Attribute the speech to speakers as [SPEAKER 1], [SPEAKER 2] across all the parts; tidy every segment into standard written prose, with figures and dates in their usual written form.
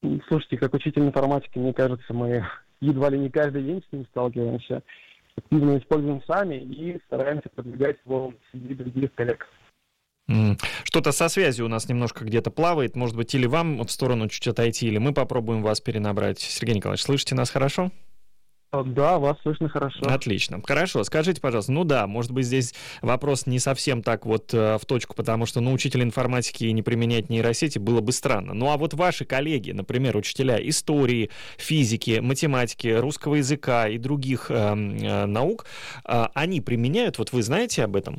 [SPEAKER 1] Слушайте, как учитель информатики, мне кажется, мы едва ли не каждый день с ним сталкиваемся, активно используем сами и стараемся продвигать его среди других коллег.
[SPEAKER 2] Что-то со связью у нас немножко где-то плавает. Может быть, или вам в сторону чуть отойти, или мы попробуем вас перенабрать. Сергей Николаевич, слышите нас хорошо?
[SPEAKER 1] Да, вас слышно хорошо.
[SPEAKER 2] Отлично. Хорошо. Скажите, пожалуйста, может быть, здесь вопрос не совсем так вот в точку, потому что, учитель информатики не применять нейросети было бы странно. Ну, а вот ваши коллеги, например, учителя истории, физики, математики, русского языка и других наук, они применяют, вот вы знаете об этом?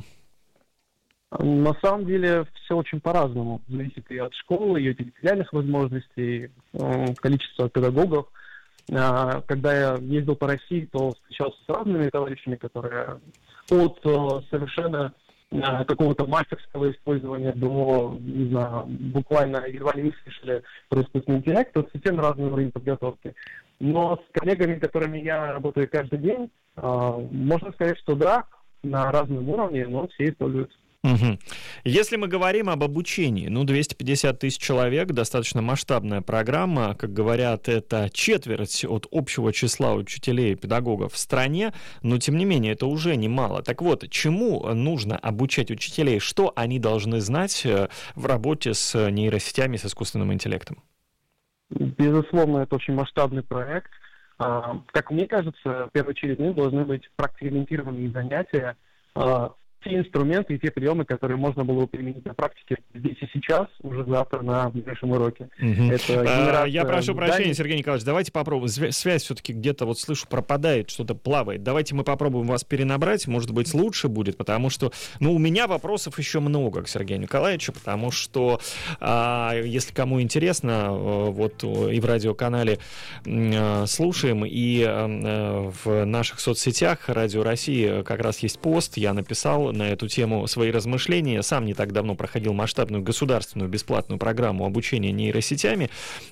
[SPEAKER 1] На самом деле все очень по-разному. Зависит и от школы, и от территориальных возможностей, количества педагогов. Когда я ездил по России, то встречался с разными товарищами, которые от совершенно какого-то мастерского использования до, не знаю, буквально едва ли не слышали про искусственный интеллект, это совсем разный уровень подготовки. Но с коллегами, которыми я работаю каждый день, можно сказать, что да, на разном уровне, но все используются.
[SPEAKER 2] Угу. Если мы говорим об обучении, 250 тысяч человек, достаточно масштабная программа, как говорят, это четверть от общего числа учителей и педагогов в стране, но тем не менее это уже немало. Так вот, чему нужно обучать учителей, что они должны знать в работе с нейросетями, с искусственным интеллектом?
[SPEAKER 1] Безусловно, это очень масштабный проект. Как мне кажется, в первую очередь должны быть практикоориентированные занятия, те инструменты и те приемы, которые можно было бы применить на практике здесь и сейчас, уже завтра на ближайшем уроке.
[SPEAKER 2] Я прошу прощения, Сергей Николаевич, давайте попробуем. Связь все-таки где-то, вот слышу, пропадает, что-то плавает. Давайте мы попробуем вас перенабрать, может быть, лучше будет, потому что, у меня вопросов еще много к Сергею Николаевичу, потому что, если кому интересно, вот и в радиоканале слушаем, и в наших соцсетях Радио России как раз есть пост, я написал на эту тему свои размышления. Сам не так давно проходил масштабную государственную бесплатную программу обучения нейросетями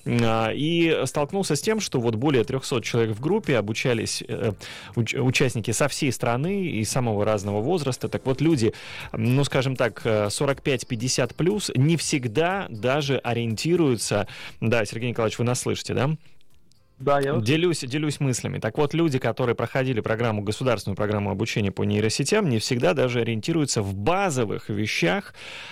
[SPEAKER 2] и столкнулся с тем, что вот более 300 человек в группе обучались, участники со всей страны и самого разного возраста. Так вот, люди, скажем так, 45-50 плюс, не всегда даже ориентируются. Да, Сергей Николаевич, вы нас слышите, да?
[SPEAKER 1] Да, я
[SPEAKER 2] делюсь мыслями. Так вот, люди, которые проходили государственную программу обучения по нейросетям, не всегда даже ориентируются в базовых вещах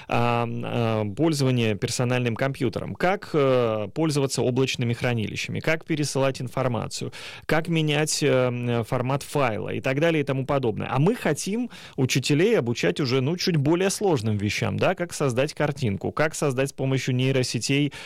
[SPEAKER 2] пользования персональным компьютером. Как пользоваться облачными хранилищами, как пересылать информацию, как менять формат файла и так далее и тому подобное. А мы хотим учителей обучать уже, чуть более сложным вещам, да, как создать картинку, как создать с помощью нейросетей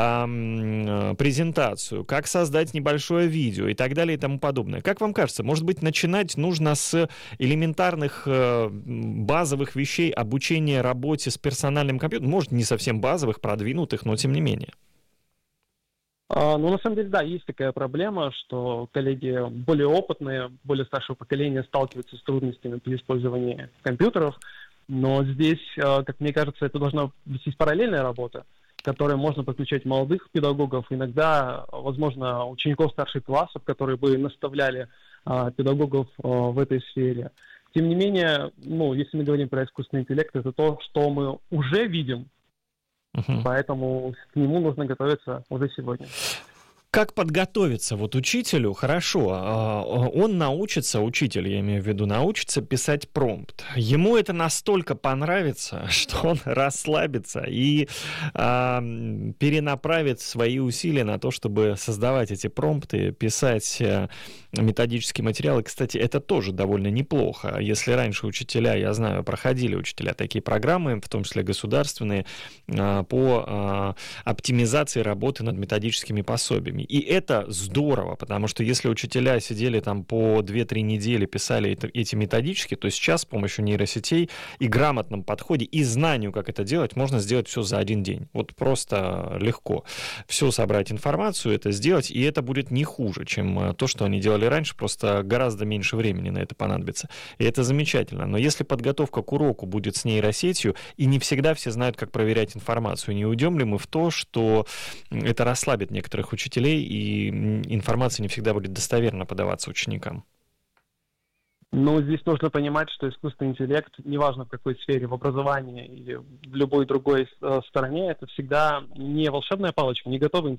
[SPEAKER 2] презентацию, как создать небольшое видео и так далее и тому подобное. Как вам кажется, может быть, начинать нужно с элементарных базовых вещей обучения работе с персональным компьютером? Может, не совсем базовых, продвинутых, но тем не менее.
[SPEAKER 1] На самом деле, да, есть такая проблема, что коллеги более опытные, более старшего поколения сталкиваются с трудностями при использовании компьютеров, но здесь, как мне кажется, это должна вестись параллельная работа, в которой можно подключать молодых педагогов, иногда, возможно, учеников старших классов, которые бы наставляли педагогов в этой сфере. Тем не менее, если мы говорим про искусственный интеллект, это то, что мы уже видим, поэтому к нему нужно готовиться уже сегодня.
[SPEAKER 2] Как подготовиться учителю? Хорошо, он научится, учитель, я имею в виду, научится писать промпт. Ему это настолько понравится, что он расслабится и перенаправит свои усилия на то, чтобы создавать эти промпты, писать методический материал. И, кстати, это тоже довольно неплохо. Если раньше учителя, я знаю, проходили учителя такие программы, в том числе государственные, по оптимизации работы над методическими пособиями. И это здорово, потому что если учителя сидели там по 2-3 недели, писали эти методически, то сейчас с помощью нейросетей и грамотном подходе, и знанию, как это делать, можно сделать все за один день. Вот просто легко. Все собрать информацию, это сделать, и это будет не хуже, чем то, что они делали раньше, просто гораздо меньше времени на это понадобится. И это замечательно. Но если подготовка к уроку будет с нейросетью, и не всегда все знают, как проверять информацию, не уйдем ли мы в то, что это расслабит некоторых учителей, и информация не всегда будет достоверно подаваться ученикам?
[SPEAKER 1] Здесь нужно понимать, что искусственный интеллект, неважно в какой сфере, в образовании или в любой другой стороне, это всегда не волшебная палочка, не готовый